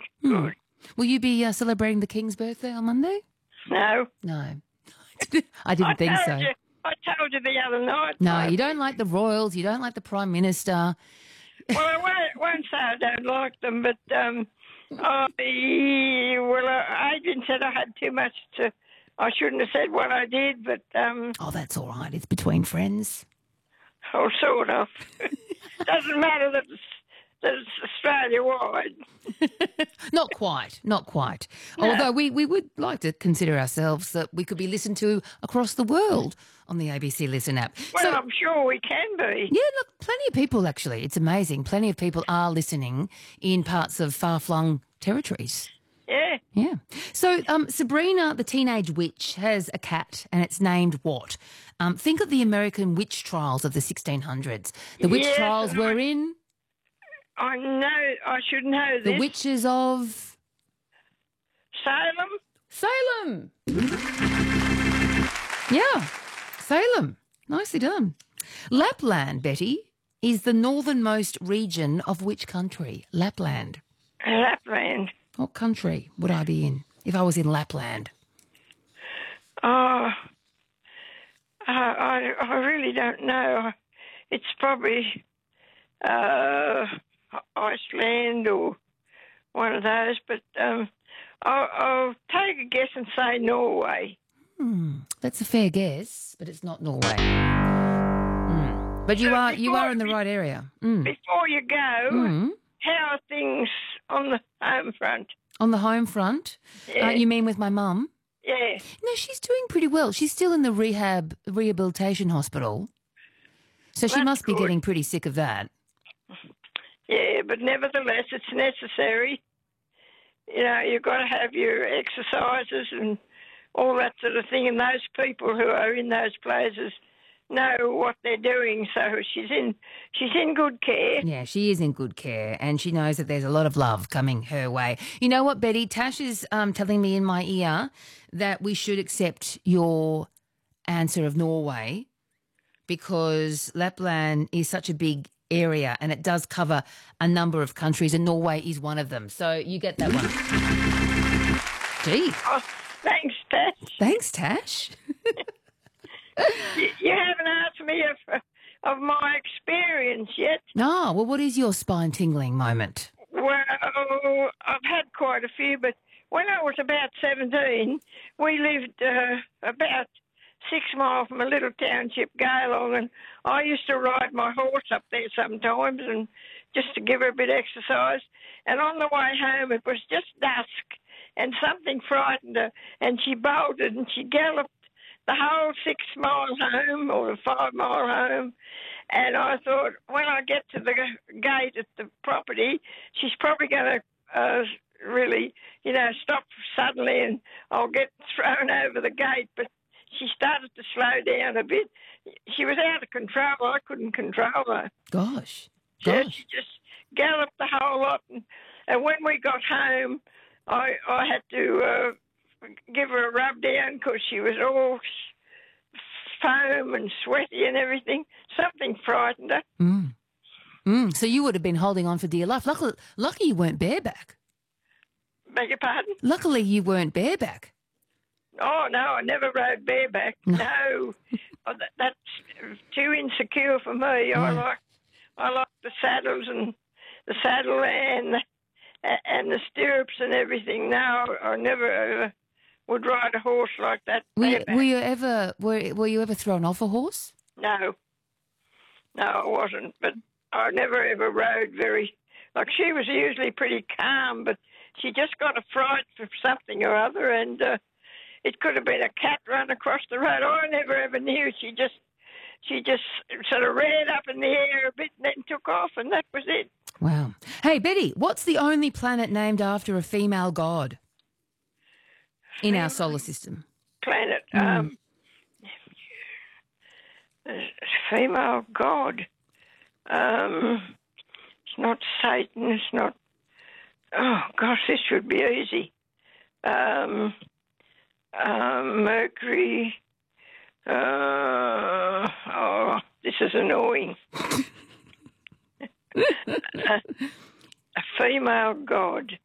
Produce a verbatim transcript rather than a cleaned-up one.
Hmm. Good. Will you be uh, celebrating the King's birthday on Monday? No. No. I didn't I think told so. You, I told you the other night. No, I- you don't like the royals. You don't like the Prime Minister. Well, I won't, won't say I don't like them, but um, I, well, uh, Adrian said I had too much to. I shouldn't have said what I did, but um, Oh, that's all right. It's between friends. oh, sort of. Doesn't matter that it's, that it's Australia-wide. Not quite, not quite. No. Although we, we would like to consider ourselves that we could be listened to across the world on the A B C Listen app. Well, so, I'm sure we can be. yeah, look, plenty of people actually. It's amazing. Plenty of people are listening in parts of far-flung territories. Yeah. Yeah. So um, Sabrina, the teenage witch, has a cat and it's named what? Um, think of the American witch trials of the sixteen hundreds. The witch Yes, trials and were I- in I know. I should know the this. witches of Salem. Salem. Yeah, Salem. Nicely done. Lapland, Betty, is the northernmost region of which country? Lapland. Lapland. What country would I be in if I was in Lapland? Oh, I, I, I really don't know. It's probably uh, Iceland or one of those, but um, I'll, I'll take a guess and say Norway. Hmm, that's a fair guess, but it's not Norway. Hmm. But you So are you before- are in the right area. Hmm. Before you go, Hmm. how are things on the home front? On the home front, Yeah. uh, you mean with my mum? Yeah. No, she's doing pretty well. She's still in the rehab rehabilitation hospital, so she That's must be good. getting pretty sick of that. Yeah, but nevertheless, it's necessary. You know, you've got to have your exercises and all that sort of thing, and those people who are in those places know what they're doing. So she's in, she's in good care. Yeah, she is in good care, and she knows that there's a lot of love coming her way. You know what, Betty? Tash is um, telling me in my ear that we should accept your answer of Norway because Lapland is such a big area and it does cover a number of countries, and Norway is one of them. So you get that one. Gee, Oh, thanks, Tash. thanks, Tash. You, you haven't asked me of, of my experience yet. No, well, what is your spine-tingling moment? Well, I've had quite a few, but when I was about seventeen, we lived uh, about six miles from a little township, Gaylong, and I used to ride my horse up there sometimes and just to give her a bit of exercise. And on the way home, it was just dusk, and something frightened her, and she bolted and she galloped the whole six mile home or the five mile home. And I thought, when I get to the gate at the property, she's probably going to uh, really, you know, stop suddenly and I'll get thrown over the gate. But she started to slow down a bit. She was out of control. I couldn't control her. Gosh, Yeah, gosh. she just galloped the whole lot. And, and when we got home, I, I had to uh, give her a rub down because she was all foam and sweaty and everything. Something frightened her. Mm. Mm. So you would have been holding on for dear life. Luckily, lucky you weren't bareback. Beg your pardon? Luckily you weren't bareback. Oh, no, I never rode bareback. No. Oh, that, that's too insecure for me. I like I like the saddles and the saddle and the, and the stirrups and everything. No, I never ever would ride a horse like that. Were you, bareback. were you ever were, were you ever thrown off a horse? No. No, I wasn't. But I never ever rode very... Like, she was usually pretty calm, but she just got a fright for something or other, and uh, it could have been a cat run across the road. I never ever knew. She just... She just sort of reared up in the air a bit and then took off, and that was it. Wow. Hey, Betty, what's the only planet named after a female god in our solar system? Planet. Mm. Um, female god. Um, it's not Satan. It's not... Oh, gosh, this should be easy. Um, um, Mercury... Uh, oh, this is annoying. a, a female god.